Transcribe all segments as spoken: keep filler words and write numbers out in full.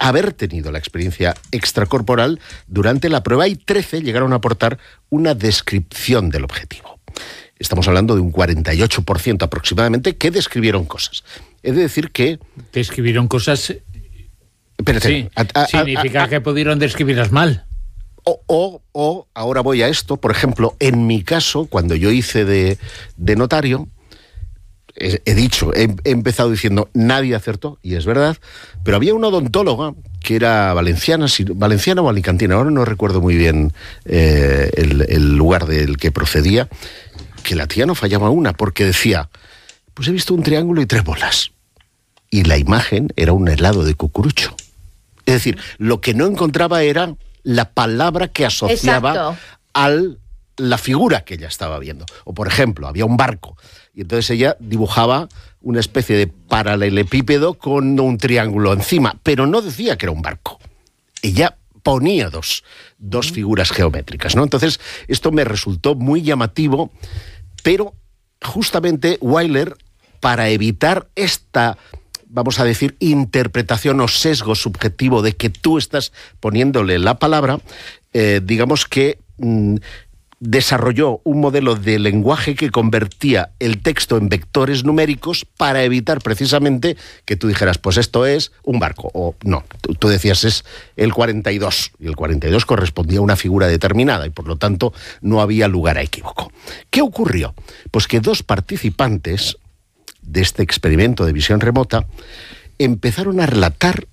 haber tenido la experiencia extracorporal durante la prueba y trece llegaron a aportar una descripción del objetivo. Estamos hablando de un cuarenta y ocho por ciento aproximadamente que describieron cosas. He de decir que... Describieron cosas... Espérate, sí, a, a, significa a, a, que pudieron describirlas mal. O, o, o, ahora voy a esto, por ejemplo, en mi caso, cuando yo hice de, de notario, he, he dicho, he, he empezado diciendo, nadie acertó, y es verdad, pero había una odontóloga que era valenciana, si, valenciana o alicantina, ahora no recuerdo muy bien eh, el, el lugar del que procedía, que la tía no fallaba una, porque decía, pues he visto un triángulo y tres bolas. Y la imagen era un helado de cucurucho. Es decir, lo que no encontraba era la palabra que asociaba a la figura que ella estaba viendo. O, por ejemplo, había un barco, y entonces ella dibujaba una especie de paralelepípedo con un triángulo encima, pero no decía que era un barco. Ella ponía dos, dos figuras geométricas, ¿no? Entonces, esto me resultó muy llamativo, pero justamente Wyler, para evitar esta, vamos a decir, interpretación o sesgo subjetivo de que tú estás poniéndole la palabra, eh, digamos que mmm, desarrolló un modelo de lenguaje que convertía el texto en vectores numéricos para evitar precisamente que tú dijeras, pues esto es un barco, o no, tú, tú decías es el cuarenta y dos, y el cuarenta y dos correspondía a una figura determinada, y por lo tanto no había lugar a equívoco. ¿Qué ocurrió? Pues que dos participantes de este experimento de visión remota empezaron a relatar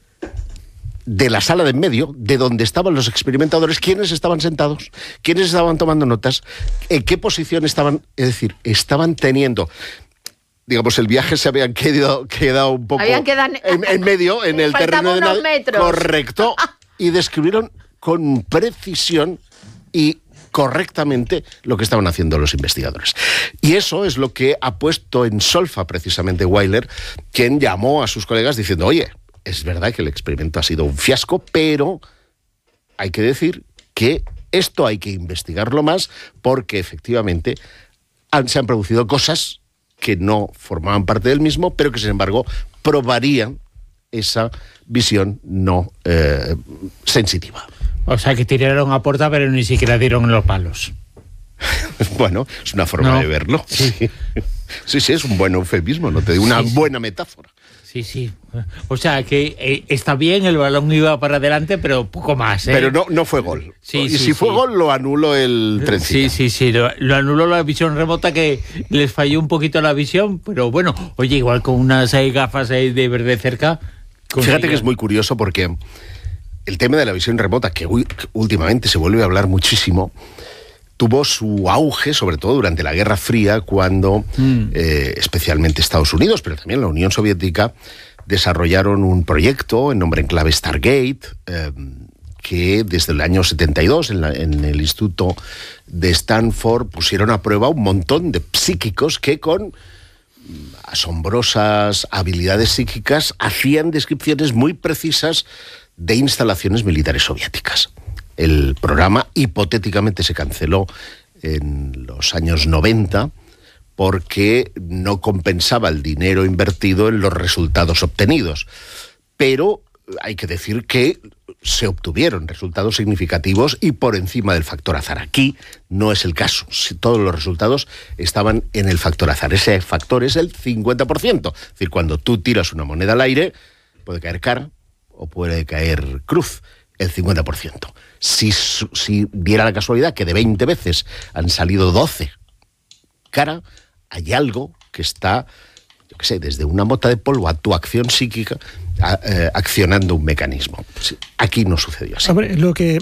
de la sala de en medio, de donde estaban los experimentadores, quiénes estaban sentados, quiénes estaban tomando notas, en qué posición estaban, es decir, estaban teniendo, digamos, el viaje se habían quedado, quedado un poco quedado... En, en medio, en el terreno de nadie, metros. Correcto, y describieron con precisión y correctamente lo que estaban haciendo los investigadores. Y eso es lo que ha puesto en solfa precisamente Wyler, quien llamó a sus colegas diciendo, oye, es verdad que el experimento ha sido un fiasco, pero hay que decir que esto hay que investigarlo más porque efectivamente han, se han producido cosas que no formaban parte del mismo, pero que sin embargo probarían esa visión no eh, sensitiva. O sea, que tiraron a puerta, pero ni siquiera dieron los palos. Bueno, es una forma no. de verlo. Sí. sí, sí, es un buen eufemismo, ¿no? Te digo, una sí, buena metáfora. Sí, sí. O sea, que eh, está bien, el balón iba para adelante, pero poco más, ¿eh? Pero no, no fue gol. Sí, y sí, si sí. fue gol, lo anuló el trencito. Sí, sí, sí. Lo, lo anuló la visión remota, que les falló un poquito la visión, pero bueno, oye, igual con unas ahí, gafas ahí de ver de cerca. Consigue. Fíjate que es muy curioso porque el tema de la visión remota, que últimamente se vuelve a hablar muchísimo, tuvo su auge, sobre todo durante la Guerra Fría, cuando mm. eh, especialmente Estados Unidos, pero también la Unión Soviética, desarrollaron un proyecto en nombre en clave Stargate, eh, que desde el año setenta y dos, en, la, en el Instituto de Stanford, pusieron a prueba un montón de psíquicos que con asombrosas habilidades psíquicas hacían descripciones muy precisas de instalaciones militares soviéticas. El programa hipotéticamente se canceló en los años noventa porque no compensaba el dinero invertido en los resultados obtenidos. Pero hay que decir que se obtuvieron resultados significativos y por encima del factor azar. Aquí no es el caso. Todos los resultados estaban en el factor azar. Ese factor es el cincuenta por ciento. Es decir, cuando tú tiras una moneda al aire, puede caer cara o puede caer cruz. El cincuenta por ciento. Si, si diera la casualidad que de veinte veces han salido doce cara, hay algo que está, yo qué sé, desde una mota de polvo a tu acción psíquica, a, eh, accionando un mecanismo. Aquí no sucedió así. Hombre, lo que